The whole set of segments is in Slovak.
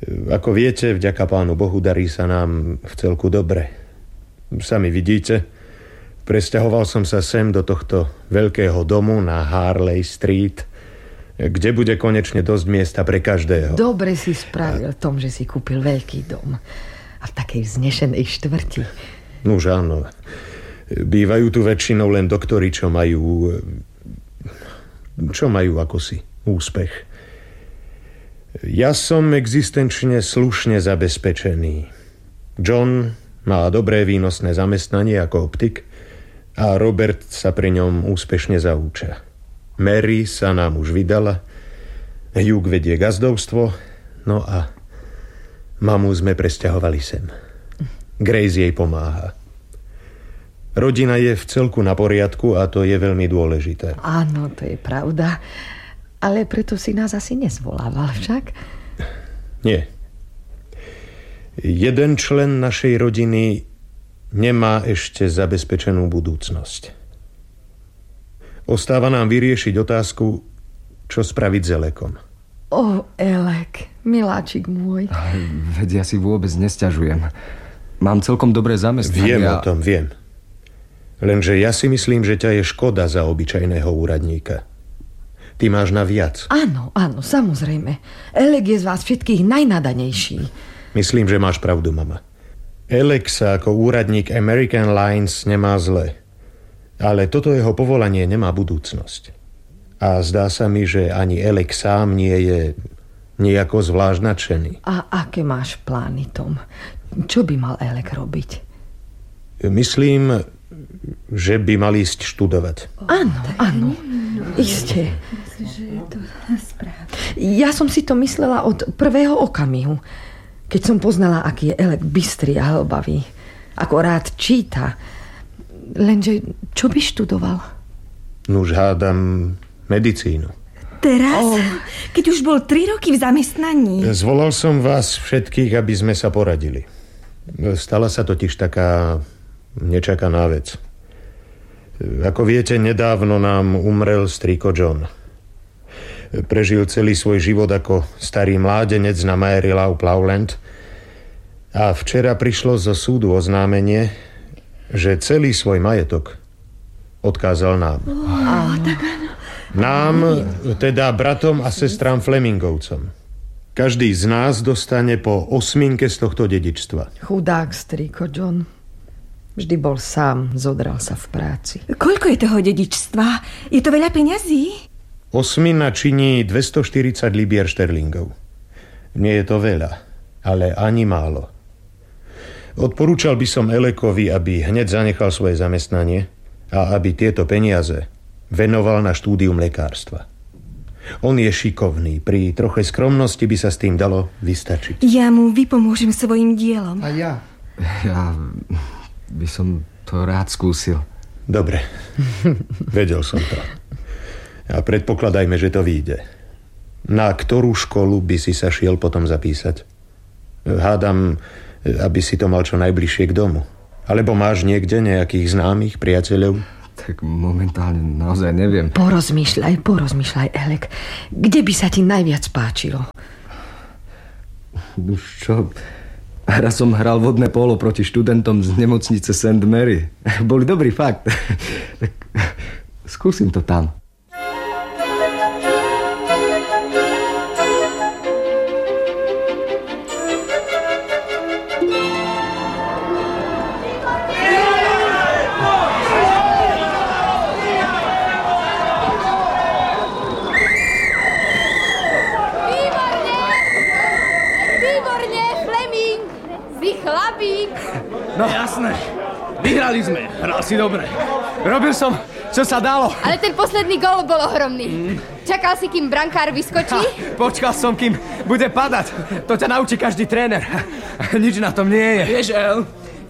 Ako viete, vďaka Pánu Bohu darí sa nám v celku dobre. Sami vidíte, presťahoval som sa sem do tohto veľkého domu na Harley Street, kde bude konečne dosť miesta pre každého. Dobre si spravil Tom, že si kúpil veľký dom a v takej vznešenej štvrti. Nuž áno. Bývajú tu väčšinou len doktori, čo majú akosi úspech. Ja som existenčne slušne zabezpečený. John má dobré výnosné zamestnanie ako optik a Robert sa pri ňom úspešne zaúča. Mary sa nám už vydala, Hugh vedie gazdovstvo, no a mamu sme presťahovali sem. Grace jej pomáha. Rodina je v celku na poriadku a to je veľmi dôležité. Áno, to je pravda. Ale preto si nás asi nezvolával však? Nie. Jeden člen našej rodiny nemá ešte zabezpečenú budúcnosť. Ostáva nám vyriešiť otázku, čo spraviť s Elekom. Elek, miláčik môj. Veď ja si vôbec nesťažujem. Mám celkom dobré zamestnanie. Viem. Lenže ja si myslím, že ťa je škoda za obyčajného úradníka. Ty máš na viac. Áno, samozrejme. Elek je z vás všetkých najnadanejší. Myslím, že máš pravdu, mama. Elek sa ako úradník American Lines nemá zle. Ale toto jeho povolanie nemá budúcnosť. A zdá sa mi, že ani Elek sám nie je nejako zvlášť nadšený. A aké máš plány, Tom? Čo by mal Elek robiť? Myslím, že by mal ísť študovať. Áno. Isté. Ja som si to myslela od prvého okamihu, keď som poznala, aký je Elek bystrý a hlbavý. Ako rád číta. Lenže čo by študoval? Nuž hádam medicínu. Teraz? Keď už bol 3 roky v zamestnaní. Zvolal som vás všetkých, aby sme sa poradili. Stala sa totiž taká nečakaná vec. Ako viete, nedávno nám umrel strýko John. Prežil celý svoj život ako starý mládenec na Mary Lou Plowland a včera prišlo zo súdu oznámenie, že celý svoj majetok odkázal nám. Nám, teda bratom a sestrám Flemingovcom. Každý z nás dostane po 8 z tohto dedičstva. Chudák strýko John. Vždy bol sám, zodral sa v práci. Koľko je toho dedičstva? Je to veľa peňazí? 8 činí 240 libier šterlingov. Nie je to veľa, ale ani málo. Odporúčal by som Elekovi, aby hneď zanechal svoje zamestnanie a aby tieto peniaze venoval na štúdium lekárstva. On je šikovný, pri troche skromnosti by sa s tým dalo vystačiť. Ja mu vypomôžem svojim dielom. A ja by som to rád skúsil. Dobre, vedel som to. A predpokladajme, že to vyjde. Na ktorú školu by si sa šiel potom zapísať? Hádam, aby si to mal čo najbližšie k domu. Alebo máš niekde nejakých známych priateľov? Tak momentálne naozaj neviem. Porozmýšľaj, Elek. Kde by sa ti najviac páčilo? Už čo? Raz som hral vodné pólo proti študentom z nemocnice St. Mary. Boli dobrý fakt. Tak skúsim to tam. No jasné, vyhrali sme, hral si dobre. Robil som, čo sa dalo. Ale ten posledný gól bol ohromný. Čakal si, kým brankár vyskočí? Počkal som, kým bude padať. To ťa naučí každý tréner. Nič na tom nie je. Vieš, El,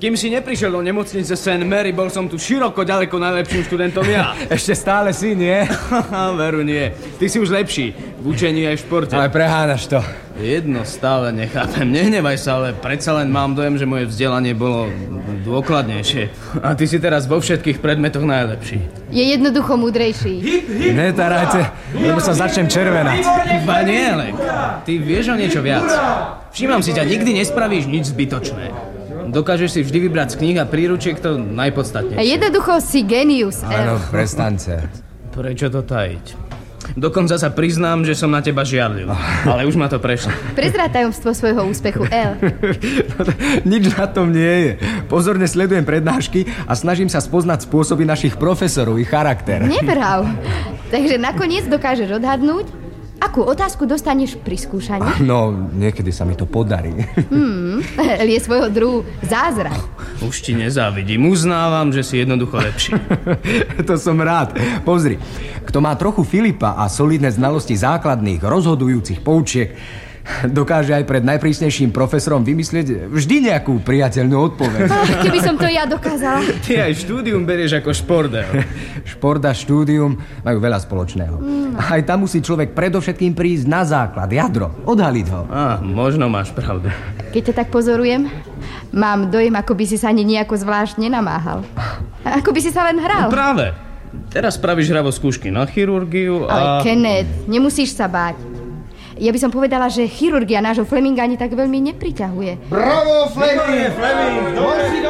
Kým si neprišiel do nemocnice St. Mary, bol som tu široko ďaleko najlepším študentom ja. Ešte stále si, nie? Veru nie. Ty si už lepší v učení aj v športe. Ale prehánaš to. Jedno stále nechápem. Nehnevaj sa, ale predsa len mám dojem, že moje vzdelanie bolo dôkladnejšie. A ty si teraz vo všetkých predmetoch najlepší. Je jednoducho múdrejší. Netarajte, lebo sa začnem červenať. Iba nie, Elek. Ty vieš o niečo viac. Všímam si ťa, nikdy nespravíš nič zbytočné. Dokážeš si vždy vybrať z kníh a príručiek to najpodstatnejšie. A jednoducho si genius, Áno, prestaňte. Prečo to tajiť? Dokonca sa priznám, že som na teba žiarlil. Ale už ma to prešlo. Prezráť tajomstvo svojho úspechu, El. Nič na tom nie je. Pozorne sledujem prednášky a snažím sa spoznať spôsoby našich profesorov i charakter. Nevrav. Takže nakoniec dokážeš odhadnúť, akú otázku dostaneš pri skúšaní? No, niekedy sa mi to podarí. Je svojho druhu zázrak. Už ti nezávidím. Uznávam, že si jednoducho lepší. To som rád. Pozri, kto má trochu Filipa a solidné znalosti základných, rozhodujúcich poučiek, dokáže aj pred najprísnejším profesorom vymyslieť vždy nejakú priateľnú odpoveď. Keby som to ja dokázala. Ty aj štúdium berieš ako šport. Šport a štúdium majú veľa spoločného. Aj tam musí človek predovšetkým prísť na základ, jadro, odhaliť ho. Možno máš pravdu. Keď ťa tak pozorujem, mám dojem, ako by si sa ani nejako zvlášť nenamáhal. Ako by si sa len hral. Práve. Teraz spravíš hravo skúšky na chirurgiu a... Ale Kenneth, nemusíš sa báť. Ja by som povedala, že chirurgia nášho Fleminga ani tak veľmi nepriťahuje. Bravo, Fleming!